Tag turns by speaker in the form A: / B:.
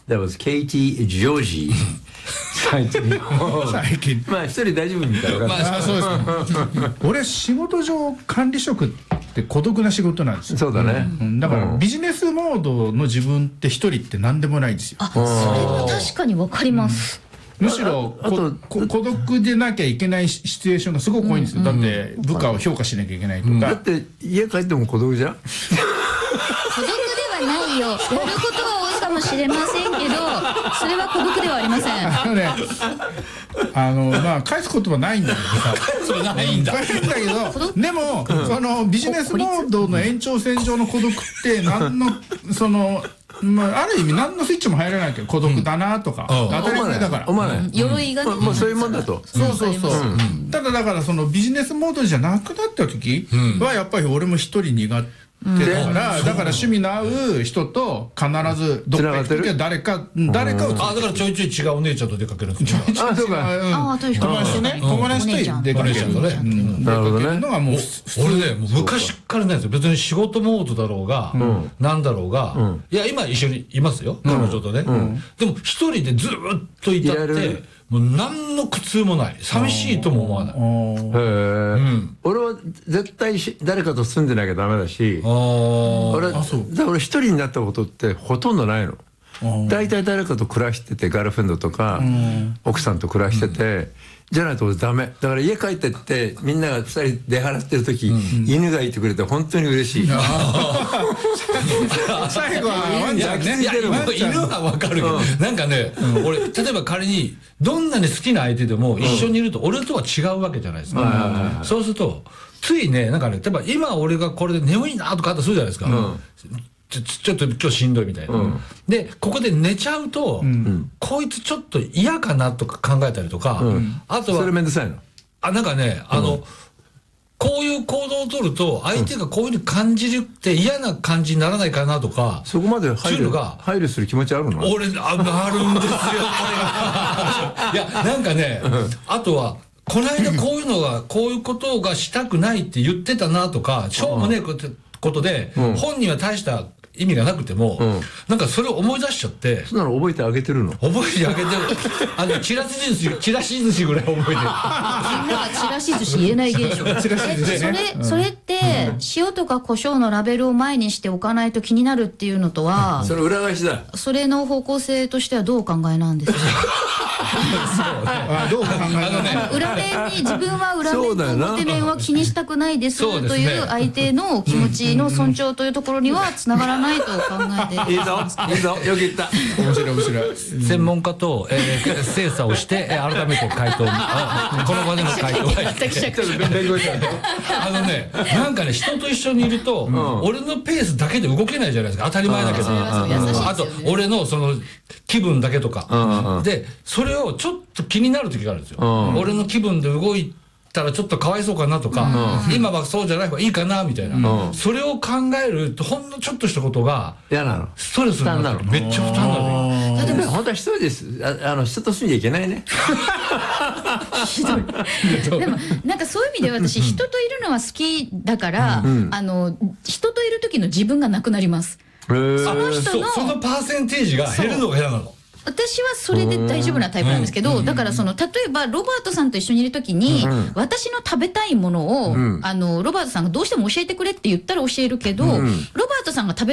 A: That was Katie Georgie. 最近まあ一人大丈夫みたいな。
B: まあそうですね。俺仕事上管理職って孤独な仕事なんですよ。
A: そうだね。
B: だからビジネスモードの自分って一人って何でもないんですよ。
C: あ、それは確かに分かります。
B: むしろ孤独でなきゃいけないシチュエーションがすごく多いんですよ。だって部下を評価しなきゃいけないとか。
A: だって家帰っても孤独じゃん。
C: 孤独ではないよ。やることは多いかもしれませんけど、それは孤独ではありません。
B: まあ返す言葉ないんだけどさ。
D: それないんだ。
B: ないんだけど、でもそのビジネスモードの延長線上の孤独って何のその。まあ、ある意味何のスイッチも入らないけど孤独だなとか当たり前だから、
A: 思わない。
C: 鎧がね、
A: もうそういうもんだと。
B: そうただだからそのビジネスモードじゃなくなった時はやっぱり俺も一人苦手だから趣味の合う人と必ずどっか行く時は誰かを
D: だからちょいちょい違うお姉ちゃんと出かけるんですよ。
A: あ、そうか。
B: 友達とね、友達と出かけるのね。
A: なるほどね。
B: のがもう
D: 俺ね、もう昔からないですよ。別に仕事モードだろうがなんだろうが、いや今一緒にいますよ、彼女とね。でも一人でずっといたってもう何の苦痛もない、寂しいとも思わない。
A: 俺は絶対誰かと住んでなきゃダメだし、俺一人になったことってほとんどないの。大体誰かと暮らしてて、ガールフレンドとか奥さんと暮らしてて、じゃないとダメだから。家帰ってってみんなが2人出払ってる時、犬がいてくれて本当に嬉しい。
B: 最後はワンちゃんね。
D: 犬はわかるけど、なんかね、俺例えば仮にどんなに好きな相手でも一緒にいると俺とは違うわけじゃないですか。そうするとついね、なんかね、例えば今俺がこれで眠いなとかあったらするじゃないですか。ちょっと今日しんどいみたいな。でここで寝ちゃうと、こいつちょっと嫌かなとか考えたりとか、あとは
A: それめんどくさいの。
D: なんかね、こういう行動を取ると相手がこういうふうに感じるって嫌な感じにならないかなとか、
A: そこまで配慮する気持ちあるの？
D: 俺あるんですよ。いやなんかね、あとはこの間こういうことがしたくないって言ってたなとか、しょうもねえことで本人は大した意味がなくても、なんかそれを思い出しちゃって。
A: そんなの覚えてあげてるの？
D: 覚えてあげてる。ちらし寿司ぐらい覚えてる。
C: なんかちらし寿司言えない現象。それって塩とか胡椒のラベルを前にしておかないと気になるっていうのとは、
A: それ裏返しだ。
C: それの方向性としてはどうお考えなんですか？
B: どう考え
C: 裏面に自分は裏面と表面は気にしたくないですという相手の気持ちの尊重というところにはつながらないと考えて。
A: いいぞよく言った。
B: 面白い。
D: 専門家と精査をして改めて回答、この場での回答がなんかね、人と一緒にいると俺のペースだけで動けないじゃないですか。当たり前だけど、あと俺のその気分だけとかで、それをちょっと気になる時があるんですよ。俺の気分で動いたらちょっとかわいそうかなとか、今はそうじゃない方がいいかなみたいな、それを考えるとほんのちょっとしたことが
A: 嫌なの。
D: ストレスになる。めっちゃ負担なの。
A: でも本当は一人です。人と住んじゃいけないね。
C: ひどい。でもなんかそういう意味で私人といるのは好きだから、人といる時の自分がなくなります。その人の
D: そのパーセンテージが減るのが嫌なの。
C: 私はそれで大丈夫なタイプなんですけど、だから例えばロバートさんと一緒にいる時に、私の食べたいものをロバートさんがどうしても教えてくれって言ったら教えるけど、ロバートさんが食べ